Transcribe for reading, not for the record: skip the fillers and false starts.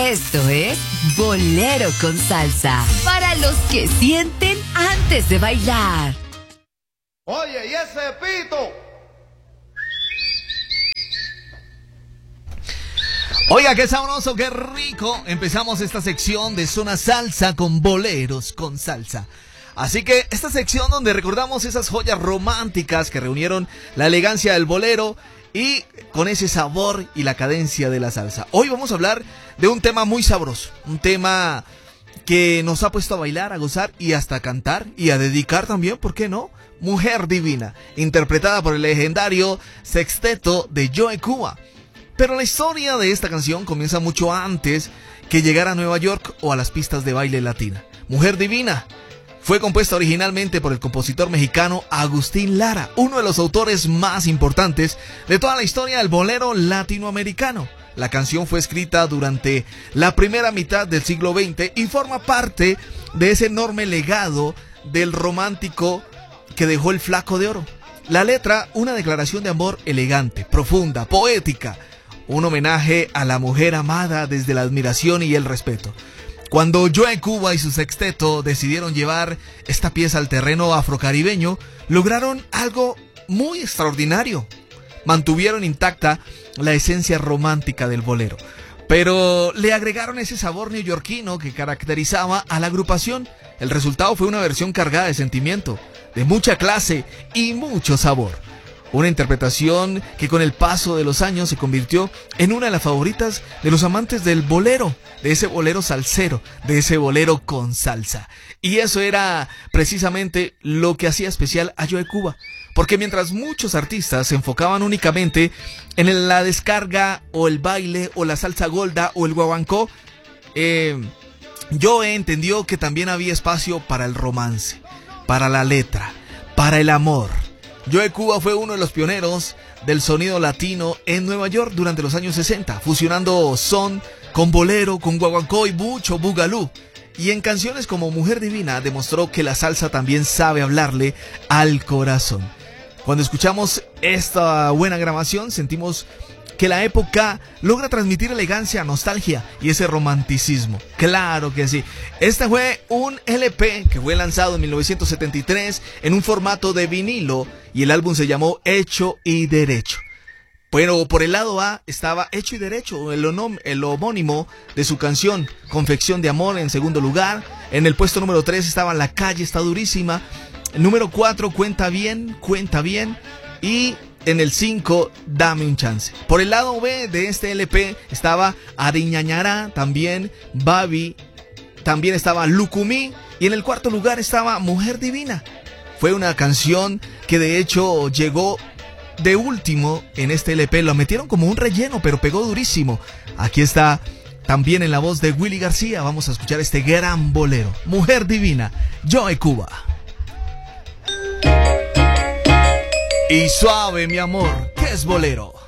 Esto es Bolero con Salsa, para los que sienten antes de bailar. Oye, ¿y ese pito? Oiga, qué sabroso, qué rico. Empezamos esta sección de Zona Salsa con Boleros con Salsa. Así que esta sección donde recordamos esas joyas románticas que reunieron la elegancia del bolero y con ese sabor y la cadencia de la salsa. Hoy vamos a hablar de un tema muy sabroso, un tema que nos ha puesto a bailar, a gozar y hasta a cantar y a dedicar también, ¿por qué no? Mujer Divina, interpretada por el legendario sexteto de Joe Cuba. Pero la historia de esta canción comienza mucho antes que llegar a Nueva York o a las pistas de baile latina. Mujer Divina fue compuesta originalmente por el compositor mexicano Agustín Lara, uno de los autores más importantes de toda la historia del bolero latinoamericano. La canción fue escrita durante la primera mitad del siglo XX y forma parte de ese enorme legado del romántico que dejó el Flaco de Oro. La letra, una declaración de amor elegante, profunda, poética, un homenaje a la mujer amada desde la admiración y el respeto. Cuando Joe Cuba y su sexteto decidieron llevar esta pieza al terreno afrocaribeño, lograron algo muy extraordinario. Mantuvieron intacta la esencia romántica del bolero, pero le agregaron ese sabor neoyorquino que caracterizaba a la agrupación. El resultado fue una versión cargada de sentimiento, de mucha clase y mucho sabor. Una interpretación que con el paso de los años se convirtió en una de las favoritas de los amantes del bolero, de ese bolero salsero, de ese bolero con salsa. Y eso era precisamente lo que hacía especial a Joe Cuba, porque mientras muchos artistas se enfocaban únicamente en la descarga o el baile o la salsa golda o el guaguancó, Joe entendió que también había espacio para el romance, para la letra, para el amor. Joe Cuba fue uno de los pioneros del sonido latino en Nueva York durante los años 60, fusionando son con bolero, con guaguancó y mucho bugalú. Y en canciones como Mujer Divina demostró que la salsa también sabe hablarle al corazón. Cuando escuchamos esta buena grabación sentimos que la época logra transmitir elegancia, nostalgia y ese romanticismo. Claro que sí. Este fue un LP que fue lanzado en 1973 en un formato de vinilo y el álbum se llamó Hecho y Derecho. Pero por el lado A estaba Hecho y Derecho, el homónimo de su canción Confección de Amor en segundo lugar. En el puesto número 3 estaba La Calle Está Durísima. El número 4 Cuenta Bien. Y en el 5, Dame un Chance. Por el lado B de este LP estaba Ariñañará, también Babi, también estaba Lucumí y en el cuarto lugar estaba Mujer Divina. Fue una canción que de hecho llegó de último en este LP. Lo metieron como un relleno, pero pegó durísimo. Aquí está también en la voz de Willy García. Vamos a escuchar este gran bolero. Mujer Divina, Joe Cuba. Y suave, mi amor, que es bolero.